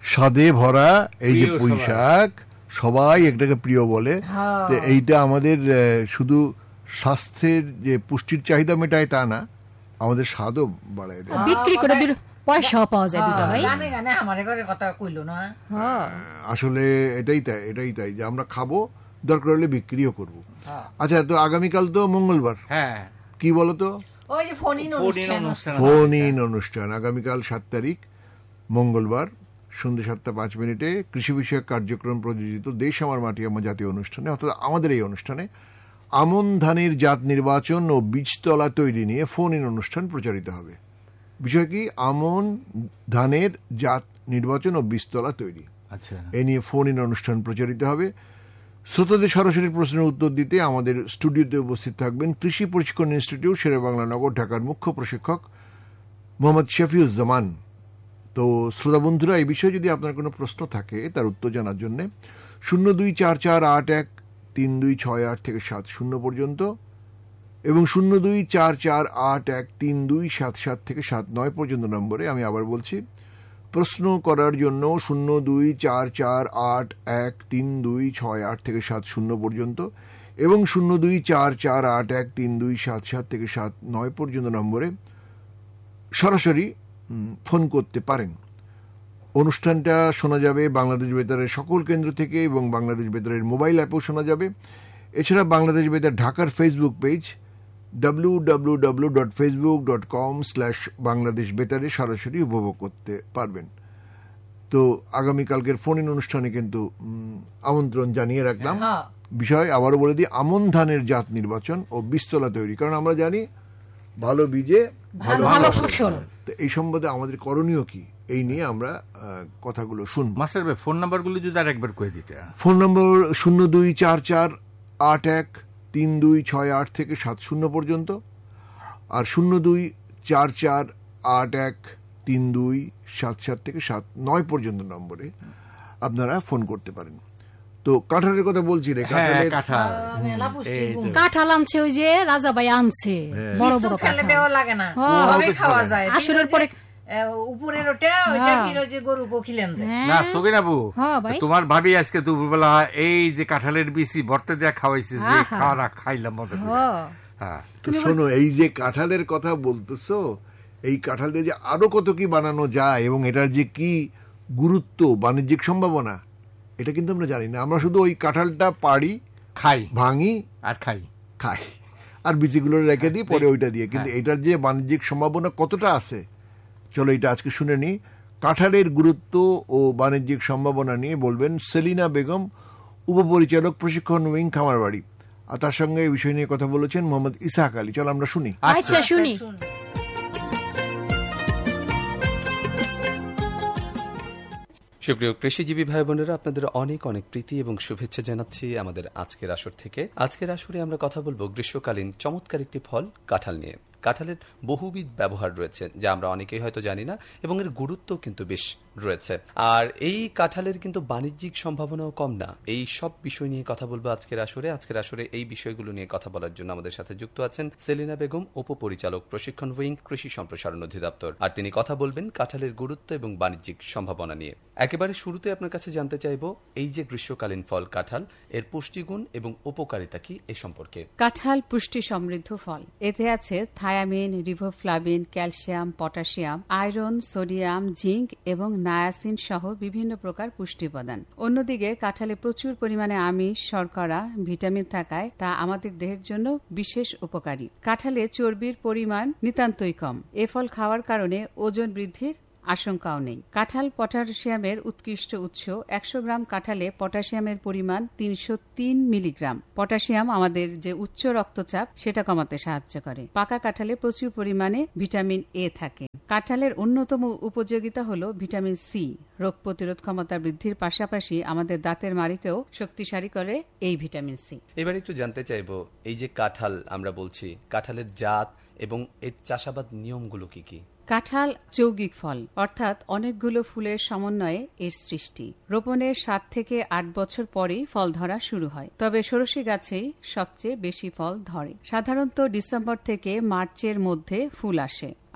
স্বাদে ভরা এই যে পুঁই শাক, সবাই এটাকে প্রিয় বলে। তো এইটা আমাদের শুধু স্বাস্থ্যের যে পুষ্টির চাহিদা মেটায় তা না, আমাদের স্বাদও বাড়ায় দেয়। বিক্রি করে দিল পয়সাও পাওয়া যায়। আসলে এটাই তাই যে আমরা খাবো, দরকার হলে বিক্রিও করবো। আচ্ছা, তো আগামীকাল তো মঙ্গলবার, কি বলতো ফোন ইন অনুষ্ঠান। আগামীকাল 7 তারিখ মঙ্গলবার সন্ধ্যে 7:05 কৃষি বিষয়ক কার্যক্রম প্রযোজিত দেশ আমার মাটি আমার জাতীয় অনুষ্ঠানে, অর্থাৎ আমাদের এই অনুষ্ঠানে আমন ধানের জাত নির্বাচন ও বীজতলা তৈরি নিয়ে ফোন ইন অনুষ্ঠান প্রচারিত হবে। বিষয় কি? আমন ধানের জাত নির্বাচন ও বীজতলা তৈরি, এ নিয়ে ফোন ইন অনুষ্ঠান প্রচারিত হবে। শ্রোতাদের সরাসরি প্রশ্নের উত্তর দিতে আমাদের স্টুডিওতে উপস্থিত থাকবেন কৃষি প্রশিক্ষণ ইনস্টিটিউট, শেরেবাংলা নগর, ঢাকার মুখ্য প্রশিক্ষক মোহাম্মদ শফিউজ্জামান। তো শ্রোতা বন্ধুরা, এই বিষয়ে যদি আপনার কোনো প্রশ্ন থাকে তার উত্তর জানার জন্য 0244813268 থেকে 70 পর্যন্ত এবং 0244813277 থেকে 79 পর্যন্ত নম্বরে, আমি আবার বলছি, প্রশ্ন করার জন্য 0244813268 থেকে 70 পর্যন্ত এবং 0244813277 থেকে 79 পর্যন্ত নম্বরে সরাসরি ফোন করতে পারেন। অনুষ্ঠানটা শোনা যাবে বাংলাদেশ বেতারের সকল কেন্দ্র থেকে এবং বাংলাদেশ বেতারের মোবাইল অ্যাপেও শোনা যাবে। এছাড়া বাংলাদেশ বেতার ঢাকার ফেসবুক পেজ www.facebook.com/বাংলাদেশ বেতারে সরাসরি উপভোগ করতে পারবেন। তো আগামীকালকের ফোন ইন অনুষ্ঠানে কিন্তু আমন্ত্রণ জানিয়ে রাখলাম। বিষয় আবারও বলে দিই, আমন ধানের জাত নির্বাচন ও বীজতলা তৈরি, কারণ আমরা জানি ভালো বীজে ভালো ফসল। তো এই সম্বন্ধে আমাদের করণীয় কি, এই নিয়ে আমরা কথাগুলো শুনবো। মাস্টার ভাই, ফোন নাম্বারগুলো যদি আরেকবার কয়ে দিতে। ফোন নম্বর 0244813268 থেকে 70 পর্যন্ত আর 0244813277 থেকে 79 পর্যন্ত নম্বরে আপনারা ফোন করতে পারেন। তো কাঁঠালের কথা বলছি রে, কাঁঠাল আনছে ওই যে রাজা ভাই আনছে, বড় বড় কাঁঠাল দেওয়া লাগে না, খাওয়া যায়। আসরের পরে উপরের ওটা ওইটা কিলো যে গরু কোখিলেন না সগিন আবু, তোমার ভাবি আজকে দুপুরবেলা এই যে কাঁঠালের বিচি ভর্তে দেয়া খাওয়াইছে, যে খাওয়া খাইলাম মজা করে। তো শোনো, এই যে কাঁঠালের কথা বলতেছো, এই কাঁঠাল দিয়ে যে আরো কত কি বানানো যায় এবং এটার যে কি গুরুত্ব, বাণিজ্যিক সম্ভাবনা, এটা কিন্তু আমরা জানি না। আমরা শুধু ওই কাঁঠালটা পাড়ি, খাই, ভাঙি আর খাই আর বিচিগুলো রেখে দিই পরে ওইটা দিয়ে, কিন্তু এটার যে বাণিজ্যিক সম্ভাবনা কতটা আছে, চলো এটা আজকে শুনে নি। কাঁঠালের গুরুত্ব ও বাণিজ্যিক সম্ভাবনা নিয়ে বলবেন সেলিনা বেগম, উপপরিচালক, প্রশিক্ষণ উইং, খামারবাড়ি। আর তার সঙ্গে এই বিষয় নিয়ে কথা বলেছেন মোহাম্মদ ইসহাক আলী। চলো আমরা শুনি। আচ্ছা, শুনি। সুপ্রিয় কৃষিজীবী ভাই বোনেরা, আপনাদের অনেক অনেক প্রীতি এবং শুভেচ্ছা জানাচ্ছি আমাদের আজকের আসর থেকে। আজকের আসরে আমরা কথা বলবো গ্রীষ্মকালীন চমৎকার একটি ফল কাঁঠাল নিয়ে। কাঁঠালের বহুবিধ ব্যবহার রয়েছে যা আমরা অনেকেই হয়তো জানি না এবং এর গুরুত্ব কিন্তু বেশ রয়েছে। আর এই কাঁঠালের কিন্তু বাণিজ্যিক সম্ভাবনাও কম না। এই সব বিষয় নিয়ে কথা বলবো আজকের আসরে। আজকের আসরে এই বিষয়গুলো নিয়ে কথা বলার জন্য আমাদের সাথে যুক্ত আছেন সেলিনা বেগম, উপপরিচালক, প্রশিক্ষণ উইং, কৃষি সম্প্রসারণ অধিদপ্তর। আর তিনি কথা বলবেন কাঁঠালের গুরুত্ব এবং বাণিজ্যিক সম্ভাবনা নিয়ে। একেবারে শুরুতে আপনার কাছে জানতে চাইবো, এই যে গ্রীষ্মকালীন ফল কাঁঠাল, এর পুষ্টিগুণ এবং উপকারিতা কি এই সম্পর্কে। কাঁঠাল পুষ্টি সমৃদ্ধ ফল। এতে আছে thymine, riboflavin, calcium, potassium, iron, sodium, zinc এবং নায়াসিন সহ বিভিন্ন প্রকার পুষ্টি উপাদান। অন্যদিকে কাঁঠালে প্রচুর পরিমাণে আমিষ, শর্করা, ভিটামিন থাকায় তা আমাদের দেহের জন্য বিশেষ উপকারী। কাঁঠালে চর্বির পরিমাণ নিতান্তই কম। এ ফল খাওয়ার কারণে ওজন বৃদ্ধির আশঙ্কাও নেই। কাঁঠাল পটাশিয়ামের উৎকৃষ্ট উৎস। 100 গ্রাম কাঁঠালে পটাশিয়ামের পরিমাণ 303 মিলিগ্রাম। পটাশিয়াম আমাদের যে উচ্চ রক্তচাপ সেটা কমাতে সাহায্য করে। পাকা কাঁঠালে প্রচুর পরিমাণে ভিটামিন এ থাকে। কাঁঠালের অন্যতম উপযোগিতা হল ভিটামিন সি। রোগ প্রতিরোধ ক্ষমতা বৃদ্ধির পাশাপাশি আমাদের দাঁতের মাড়িকেও শক্তিশালী করে এই ভিটামিন সি। এবার একটু জানতে চাইবো, এই যে কাঁঠাল আমরা বলছি, কাঁঠালের জাত এবং এর চাষাবাদ নিয়মগুলো কি কি? কাঁঠাল যৌগিক ফল, অর্থাৎ অনেকগুলো ফুলের সমন্বয়ে এর সৃষ্টি। রোপণের 7 থেকে 8 বছর পরেই ফল ধরা শুরু হয়, তবে ষোড়শী গাছেই সবচেয়ে বেশি ফল ধরে। সাধারণত ডিসেম্বর থেকে মার্চের মধ্যে ফুল আসে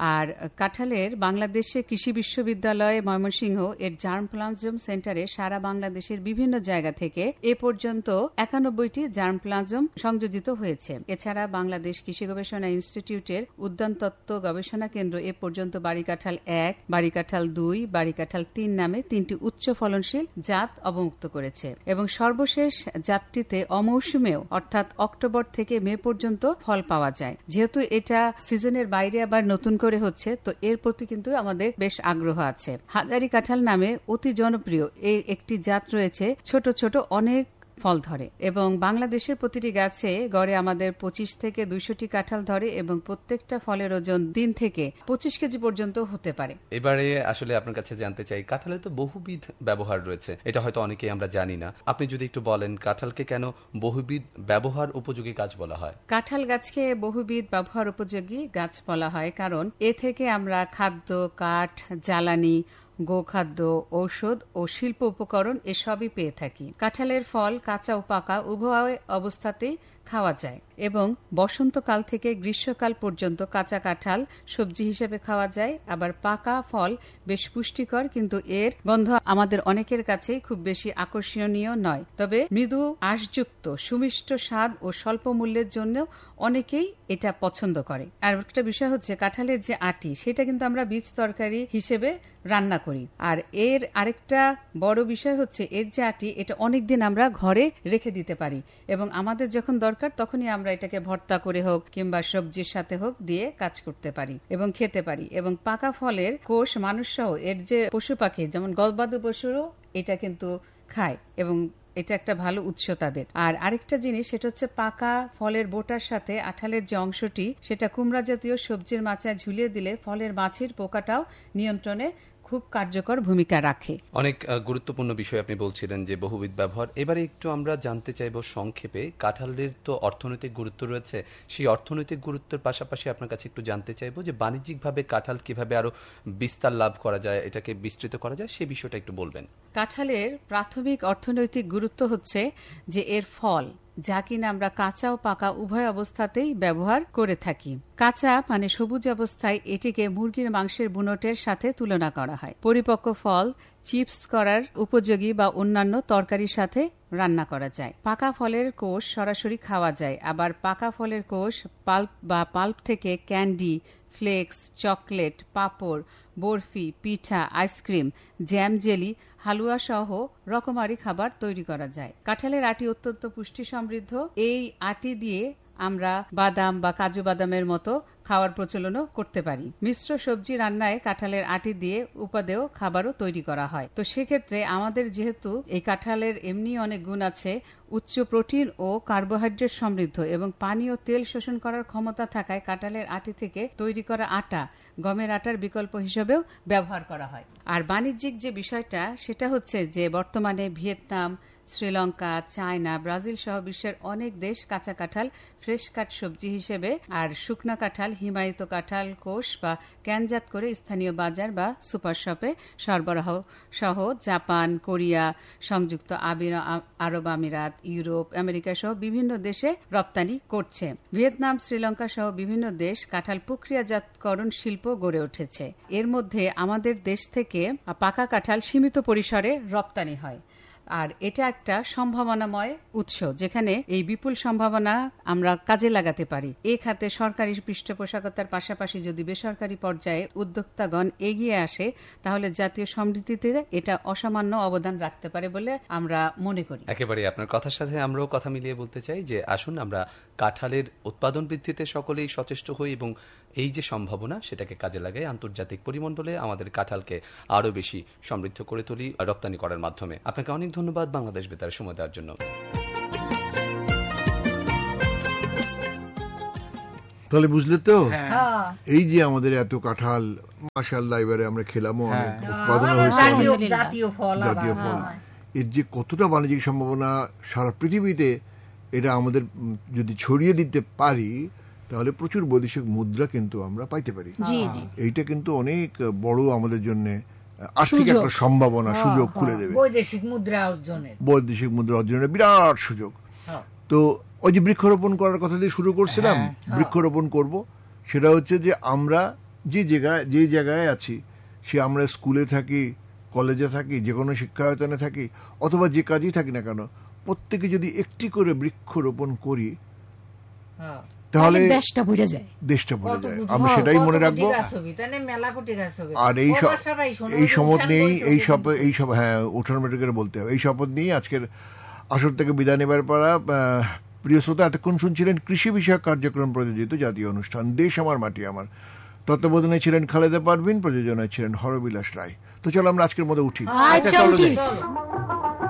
আর কাঁঠালের বাংলাদেশে কৃষি বিশ্ববিদ্যালয় ময়মনসিংহ এর জার্মপ্লাজম সেন্টারে সারা বাংলাদেশের বিভিন্ন জায়গা থেকে এ পর্যন্ত 91টি জার্মপ্লাজম সংযোজিত হয়েছে। এছাড়া বাংলাদেশ কৃষি গবেষণা ইনস্টিটিউটের উদ্যান তত্ত্ব গবেষণা কেন্দ্র এ পর্যন্ত বাড়ি কাঁঠাল 1, বাড়ি কাঁঠাল 2, বাড়ি কাঁঠাল 3 নামে 3টি উচ্চ ফলনশীল জাত অবমুক্ত করেছে এবং সর্বশেষ জাতটিতে অমৌসুমেও অর্থাৎ অক্টোবর থেকে মে পর্যন্ত ফল পাওয়া যায়। যেহেতু এটা সিজনের বাইরে আবার নতুন করে হচ্ছে, তো এর প্রতি কিন্তু আমাদের বেশ আগ্রহ আছে। হাজারি কাঁঠাল নামে অতি জনপ্রিয় এই একটি জাত রয়েছে, ছোট ছোট অনেক ফল ধরে এবং বাংলাদেশের প্রতিটি গাছে গড়ে আমাদের 25 থেকে 200টি কাঁঠাল ধরে এবং প্রত্যেকটা ফলের ওজন 3 থেকে 25 কেজি পর্যন্ত হতে পারে। এবারে আসলে আপনার কাছে জানতে চাই, কাঁঠালের তো বহুবিধ ব্যবহার রয়েছে, এটা হয়তো অনেকেই আমরা জানি না। আপনি যদি একটু বলেন কাঁঠালকে কেন বহুবিধ ব্যবহার উপযোগী গাছ বলা হয়? কাঁঠাল গাছকে বহুবিধ ব্যবহার উপযোগী গাছ বলা হয় কারণ এ থেকে আমরা খাদ্য, কাঠ, জ্বালানি, গোখাদ্য, ঔষধ ও শিল্প উপকরণ এসবই পেয়ে থাকি। কাঁঠালের ফল কাঁচা ও পাকা উভয় অবস্থাতেই খাওয়া যায় এবং বসন্তকাল থেকে গ্রীষ্মকাল পর্যন্ত কাঁচা কাঁঠাল সবজি হিসেবে খাওয়া যায়। আবার পাকা ফল বেশ পুষ্টিকর, কিন্তু এর গন্ধ আমাদের অনেকের কাছেই খুব বেশি আকর্ষণীয় নয়। তবে মৃদু আঁশযুক্ত সুমিষ্ট স্বাদ ও স্বল্প মূল্যের জন্য অনেকেই এটা পছন্দ করে। আর একটা বিষয় হচ্ছে কাঁঠালের যে আটি, সেটা কিন্তু আমরা বীজ তরকারি হিসেবে রান্না করি। আর এর আরেকটা বড় বিষয় হচ্ছে এর যে আটি, এটা অনেকদিন আমরা ঘরে রেখে দিতে পারি এবং আমাদের যখন দরকার তখনই আমরা এটাকে ভর্তা করে হোক কিংবা সবজির সাথে হোক দিয়ে কাজ করতে পারি এবং খেতে পারি। এবং পাকা ফলের কোষ মানুষ সহ এর যে পশু পাখি যেমন গবাদি পশুরও এটা কিন্তু খায় এবং এটা একটা ভালো উৎস তাদের। আর আরেকটা জিনিস, সেটা হচ্ছে পাকা ফলের বোটার সাথে আঠালের যে অংশটি, সেটা কুমড়া জাতীয় সবজির মাচায় ঝুলিয়ে দিলে ফলের মাছির পোকাটাও নিয়ন্ত্রণে খুব কার্যকর ভূমিকা রাখে। অনেক গুরুত্বপূর্ণ বিষয় আপনি বলছিলেন যে বহুবিধ ব্যবহার। এবারে একটু আমরা জানতে চাইব সংক্ষেপে, কাঁঠালের তো অর্থনৈতিক গুরুত্ব রয়েছে, সেই অর্থনৈতিক গুরুত্বের পাশাপাশি আপনার কাছে একটু জানতে চাইব যে বাণিজ্যিকভাবে কাঁঠাল কিভাবে আরো বিস্তার লাভ করা যায়, এটাকে বিস্তৃত করা যায়, সেই বিষয়টা একটু বলবেন। কাঁঠালের প্রাথমিক অর্থনৈতিক গুরুত্ব হচ্ছে যে এর ফল, যা কিনা আমরা কাঁচা ও পাকা উভয় অবস্থাতেই ব্যবহার করে থাকি। কাঁচা মানে সবুজ অবস্থায় এটিকে মুরগির মাংসের বুনটের সাথে তুলনা করা হয়। পরিপক্ক ফল চিপস করার উপযোগী বা অন্যান্য তরকারির সাথে রান্না করা যায়। পাকা ফলের কোষ সরাসরি খাওয়া যায়। আবার পাকা ফলের কোষ পাল্প থেকে ক্যান্ডি, ফ্লেক্স, চকলেট, পাঁপড়, বরফি, পিঠা, আইসক্রিম, জ্যাম, জেলি, হালুয়া সহ রকমারি খাবার তৈরি করা যায়। কাঁঠালের আটি অত্যন্ত পুষ্টি সমৃদ্ধ। এই আটি দিয়ে আমরা বাদাম বা কাজু বাদামের মতো খাওয়ার প্রচলনও করতে পারি। মিশ্র সবজি রান্নায় কাঁঠালের আটি দিয়ে উপাদেয় খাবারও তৈরি করা হয়। তো সেক্ষেত্রে আমাদের যেহেতু এই কাঁঠালের এমনি অনেক গুণ আছে, উচ্চ প্রোটিন ও কার্বোহাইড্রেট সমৃদ্ধ এবং পানি ও তেল শোষণ করার ক্ষমতা থাকায় কাঁঠালের আটি থেকে তৈরি করা আটা গমের আটার বিকল্প হিসেবেও ব্যবহার করা হয়। আর বাণিজ্যিক যে বিষয়টা, সেটা হচ্ছে যে বর্তমানে ভিয়েতনাম, শ্রীলঙ্কা, চায়না, ব্রাজিল সহ বিশ্বের অনেক দেশ কাঁচা কাঁঠাল ফ্রেশ কাট সবজি হিসেবে আর শুকনা কাঁঠাল হিমায়িত কাঁঠাল কোষ বা ক্যানজাত করে স্থানীয় বাজার বা সুপার শপে সরবরাহ সহ জাপান, কোরিয়া, সংযুক্ত আরব আমিরাত, ইউরোপ, আমেরিকা সহ বিভিন্ন দেশে রপ্তানি করছে। ভিয়েতনাম, শ্রীলঙ্কা সহ বিভিন্ন দেশ কাঁঠাল প্রক্রিয়াজাতকরণ শিল্প গড়ে উঠেছে। এর মধ্যে আমাদের দেশ থেকে পাকা কাঁঠাল সীমিত পরিসরে রপ্তানি হয়। আর এটা একটা সম্ভাবনাময় উৎস, যেখানে এই বিপুল সম্ভাবনা আমরা কাজে লাগাতে পারি। এই খাতে সরকারি পৃষ্ঠপোষকতার পাশাপাশি যদি বেসরকারি পর্যায়ে উদ্যোক্তাগণ এগিয়ে আসে, তাহলে জাতীয় সমৃদ্ধিতে এটা অসামান্য অবদান রাখতে পারে বলে আমরা মনে করি। একেবারে আপনার কথার সাথে আমরাও কথা মিলিয়ে বলতে চাই যে আসুন আমরা কাঁঠালের উৎপাদন বৃদ্ধিতে সকলেই সচেষ্ট হই এবং এই যে সম্ভাবনা সেটাকে কাজে লাগাই আন্তর্জাতিক পরিমণ্ডলে আমাদের কাঁঠালকে আরো বেশি সমৃদ্ধ করে তুলি রপ্তানি করার মাধ্যমে। আপনাকে অনেক ধন্যবাদ বাংলাদেশ বেতারে সময় দেওয়ার জন্য। তাহলে বুঝলে তো, এই যে আমাদের এত কাঁঠাল মাশাআল্লাহ এবারে আমরা খেলামও, অনেক উৎপাদন হয়েছে, জাতীয় ফল, এর যে কতটা বাণিজ্যিক সম্ভাবনা সারা পৃথিবীতে, এটা আমাদের যদি ছড়িয়ে দিতে পারি তাহলে প্রচুর বৈদেশিক মুদ্রা কিন্তু আমরা পাইতে পারি। এইটা কিন্তু অনেক বড় আমাদের জন্য আর্থিক একটা সম্ভাবনা, সুযোগ খুলে দেবে। বৈদেশিক মুদ্রা অর্জনের বিরাট সুযোগ। তো ওই যে বৃক্ষরোপণ করার কথা দিয়ে শুরু করছিলাম, বৃক্ষরোপণ করব, সেটা হচ্ছে যে আমরা যে জায়গায় আছি, সে আমরা স্কুলে থাকি, কলেজে থাকি, যে কোনো শিক্ষায়তনে থাকি, অথবা যে কাজই থাকি না কেন, প্রত্যেকে যদি একটি করে বৃক্ষ রোপণ করি তাহলে দেশটা ভরে যায়। আমরা সেটাই মনে রাখবো। আর এই শপথ নিয়েই উঠান করে বলতে হবে, এই শপথ নিয়ে আজকের আসর থেকে বিদায় নেবার পারা। প্রিয় শ্রোতা, এতক্ষণ শুনছিলেন কৃষি বিষয়ক কার্যক্রম প্রযোজিত জাতীয় অনুষ্ঠান দেশ আমার মাটি আমার। তত্ত্বাবধানে ছিলেন খালেদা পারভিন, প্রযোজনায় ছিলেন হরবিলাস রায়। তো চলো আমরা আজকের মতো উঠি।